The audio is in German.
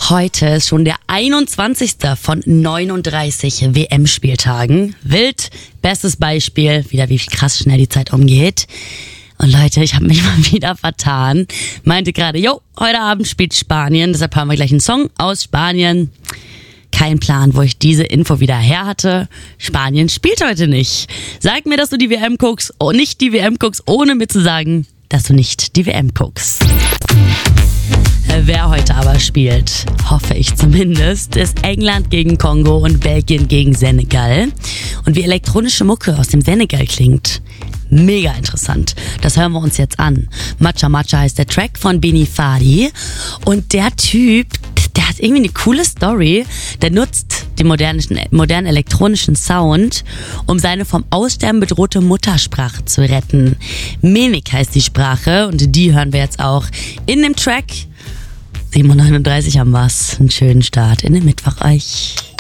Heute ist schon der 21. von 39 WM-Spieltagen. Wild, bestes Beispiel, wieder wie krass schnell die Zeit umgeht. Und Leute, ich habe mich mal wieder vertan. Meinte gerade, heute Abend spielt Spanien, deshalb hören wir gleich einen Song aus Spanien. Kein Plan, wo ich diese Info wieder her hatte. Spanien spielt heute nicht. Sag mir, dass du die WM guckst, nicht die WM guckst, ohne mir zu sagen, dass du nicht die WM guckst. Wer heute aber spielt, hoffe ich zumindest, ist England gegen Kongo und Belgien gegen Senegal. Und wie elektronische Mucke aus dem Senegal klingt, mega interessant. Das hören wir uns jetzt an. Matcha Matcha heißt der Track von Bini Fadi. Und der Typ, der hat irgendwie eine coole Story. Der nutzt den modernen elektronischen Sound, um seine vom Aussterben bedrohte Muttersprache zu retten. Mimik heißt die Sprache und die hören wir jetzt auch in dem Track. 7:39 haben wir's. Einen schönen Start in den Mittwoch euch.